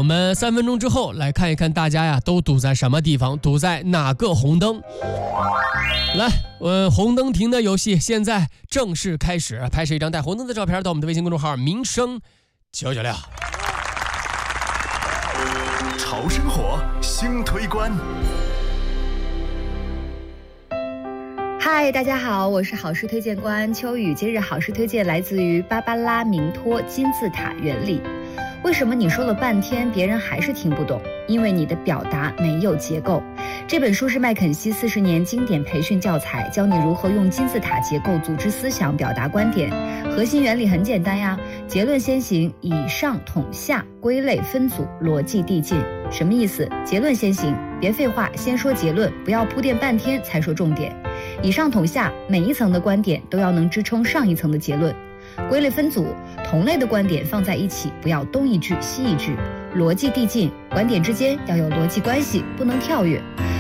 我们3分钟之后来看一看大家呀都堵在什么地方，堵在哪个红灯。来，红灯停的游戏现在正式开始，拍摄一张带红灯的照片到我们的微信公众号民生996。 潮生活新推关。 嗨，大家好，我是好事推荐官秋雨。今日好事推荐来自于芭芭拉明托金字塔原理。为什么你说了半天别人还是听不懂？因为你的表达没有结构。这本书是麦肯锡40年经典培训教材，教你如何用金字塔结构组织思想，表达观点。核心原理很简单呀，结论先行，以上统下，归类分组，逻辑递进。什么意思？结论先行，别废话，先说结论，不要铺垫半天才说重点。以上统下，每一层的观点都要能支撑上一层的结论。归类分组，同类的观点放在一起，不要东一句西一句。逻辑递进，观点之间要有逻辑关系，不能跳跃。